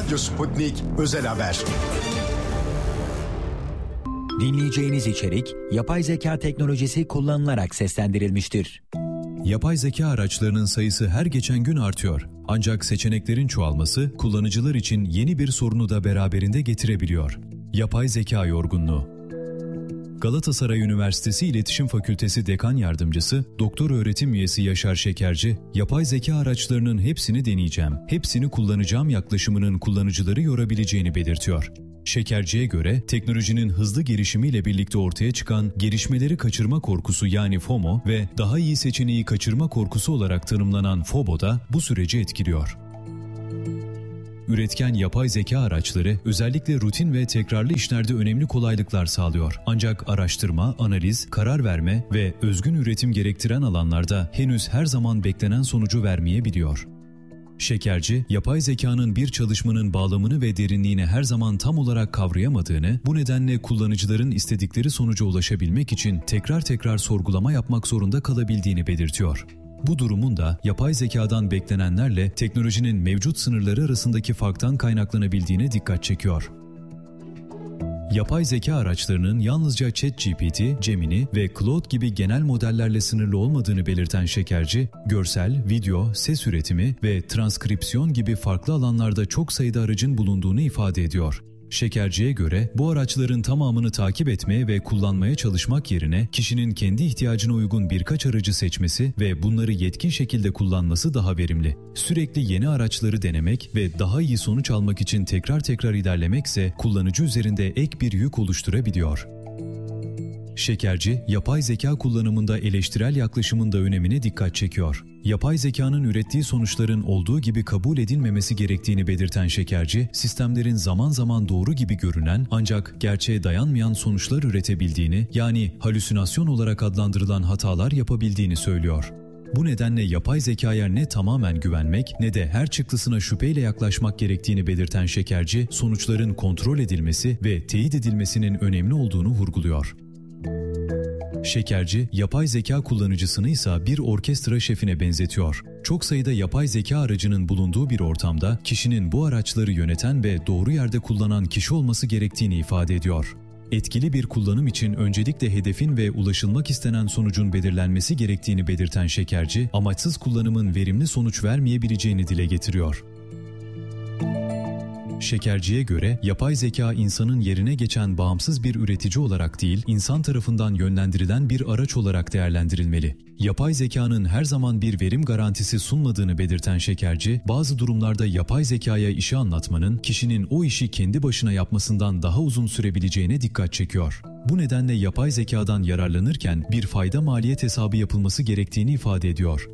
Radyo Sputnik Özel Haber. Dinleyeceğiniz içerik yapay zeka teknolojisi kullanılarak seslendirilmiştir. Yapay zeka araçlarının sayısı her geçen gün artıyor. Ancak seçeneklerin çoğalması kullanıcılar için yeni bir sorunu da beraberinde getirebiliyor. Yapay zeka yorgunluğu. Galatasaray Üniversitesi İletişim Fakültesi Dekan Yardımcısı, Doktor Öğretim Üyesi Yaşar Şekerci, yapay zeka araçlarının hepsini deneyeceğim, hepsini kullanacağım yaklaşımının kullanıcıları yorabileceğini belirtiyor. Şekerci'ye göre teknolojinin hızlı gelişimiyle birlikte ortaya çıkan gelişmeleri kaçırma korkusu yani FOMO ve daha iyi seçeneği kaçırma korkusu olarak tanımlanan FOBO da bu süreci etkiliyor. Üretken yapay zeka araçları özellikle rutin ve tekrarlı işlerde önemli kolaylıklar sağlıyor. Ancak araştırma, analiz, karar verme ve özgün üretim gerektiren alanlarda henüz her zaman beklenen sonucu vermeyebiliyor. Şekerci, yapay zekanın bir çalışmanın bağlamını ve derinliğini her zaman tam olarak kavrayamadığını, bu nedenle kullanıcıların istedikleri sonuca ulaşabilmek için tekrar sorgulama yapmak zorunda kalabildiğini belirtiyor. Bu durumun da yapay zekadan beklenenlerle teknolojinin mevcut sınırları arasındaki farktan kaynaklanabildiğine dikkat çekiyor. Yapay zeka araçlarının yalnızca ChatGPT, Gemini ve Claude gibi genel modellerle sınırlı olmadığını belirten Şekerci, görsel, video, ses üretimi ve transkripsiyon gibi farklı alanlarda çok sayıda aracın bulunduğunu ifade ediyor. Şekerci'ye göre bu araçların tamamını takip etmeye ve kullanmaya çalışmak yerine kişinin kendi ihtiyacına uygun birkaç aracı seçmesi ve bunları yetkin şekilde kullanması daha verimli. Sürekli yeni araçları denemek ve daha iyi sonuç almak için tekrar ilerlemekse kullanıcı üzerinde ek bir yük oluşturabiliyor. Şekerci, yapay zeka kullanımında eleştirel yaklaşımın da önemine dikkat çekiyor. Yapay zekanın ürettiği sonuçların olduğu gibi kabul edilmemesi gerektiğini belirten Şekerci, sistemlerin zaman zaman doğru gibi görünen ancak gerçeğe dayanmayan sonuçlar üretebildiğini, yani halüsinasyon olarak adlandırılan hatalar yapabildiğini söylüyor. Bu nedenle yapay zekaya ne tamamen güvenmek ne de her çıktısına şüpheyle yaklaşmak gerektiğini belirten Şekerci, sonuçların kontrol edilmesi ve teyit edilmesinin önemli olduğunu vurguluyor. Şekerci, yapay zeka kullanıcısını ise bir orkestra şefine benzetiyor. Çok sayıda yapay zeka aracının bulunduğu bir ortamda kişinin bu araçları yöneten ve doğru yerde kullanan kişi olması gerektiğini ifade ediyor. Etkili bir kullanım için öncelikle hedefin ve ulaşılmak istenen sonucun belirlenmesi gerektiğini belirten Şekerci, amaçsız kullanımın verimli sonuç vermeyebileceğini dile getiriyor. Şekerci'ye göre yapay zeka insanın yerine geçen bağımsız bir üretici olarak değil, insan tarafından yönlendirilen bir araç olarak değerlendirilmeli. Yapay zekanın her zaman bir verim garantisi sunmadığını belirten Şekerci, bazı durumlarda yapay zekaya işi anlatmanın kişinin o işi kendi başına yapmasından daha uzun sürebileceğine dikkat çekiyor. Bu nedenle yapay zekadan yararlanırken bir fayda maliyet hesabı yapılması gerektiğini ifade ediyor.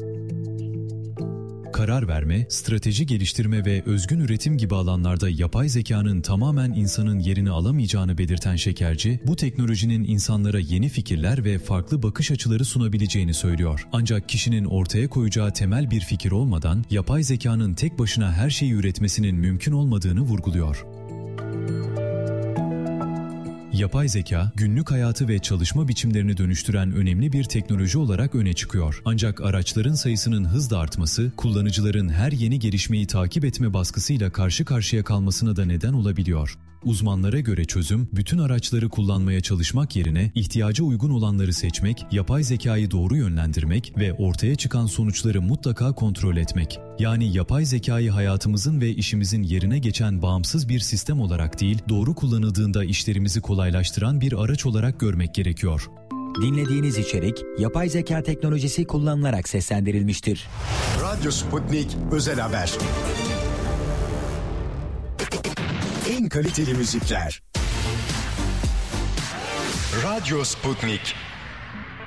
Karar verme, strateji geliştirme ve özgün üretim gibi alanlarda yapay zekanın tamamen insanın yerini alamayacağını belirten Şekerci, bu teknolojinin insanlara yeni fikirler ve farklı bakış açıları sunabileceğini söylüyor. Ancak kişinin ortaya koyacağı temel bir fikir olmadan yapay zekanın tek başına her şeyi üretmesinin mümkün olmadığını vurguluyor. Yapay zeka, günlük hayatı ve çalışma biçimlerini dönüştüren önemli bir teknoloji olarak öne çıkıyor. Ancak araçların sayısının hızla artması, kullanıcıların her yeni gelişmeyi takip etme baskısıyla karşı karşıya kalmasına da neden olabiliyor. Uzmanlara göre çözüm, bütün araçları kullanmaya çalışmak yerine ihtiyaca uygun olanları seçmek, yapay zekayı doğru yönlendirmek ve ortaya çıkan sonuçları mutlaka kontrol etmek. Yani yapay zekayı hayatımızın ve işimizin yerine geçen bağımsız bir sistem olarak değil, doğru kullanıldığında işlerimizi kolaylaştıran bir araç olarak görmek gerekiyor. Dinlediğiniz içerik yapay zeka teknolojisi kullanılarak seslendirilmiştir. Radyo Sputnik Özel Haber. En kaliteli müzikler. Radyo Sputnik.